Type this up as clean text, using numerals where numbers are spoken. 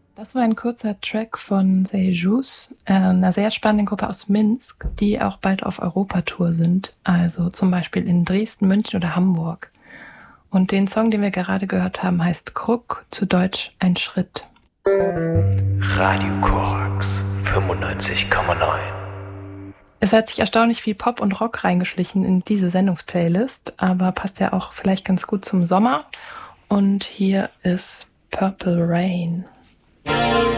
Das war ein kurzer Track von Sejus, einer sehr spannenden Gruppe aus Minsk, die auch bald auf Europatour sind, also zum Beispiel in Dresden, München oder Hamburg. Und den Song, den wir gerade gehört haben, heißt Kruk, zu Deutsch ein Schritt. Radio Korax 95,9. Es hat sich erstaunlich viel Pop und Rock reingeschlichen in diese Sendungsplaylist, aber passt ja auch vielleicht ganz gut zum Sommer. Und hier ist Purple Rain.